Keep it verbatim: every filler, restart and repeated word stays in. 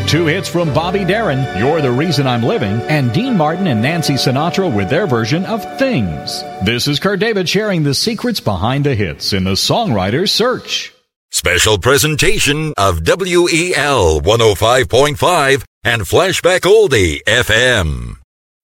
Two hits from Bobby Darin, You're the Reason I'm Living, and Dean Martin and Nancy Sinatra with their version of Things. This is Kurt David sharing the secrets behind the hits in the songwriter's search. Special presentation of W E L one oh five point five and Flashback Oldie F M.